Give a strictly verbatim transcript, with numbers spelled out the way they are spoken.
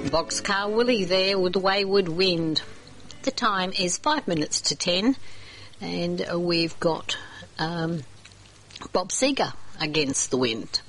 Boxcar Willie there with Wayward Wind. The time is five minutes to ten, and we've got um, Bob Seger, Against the Wind.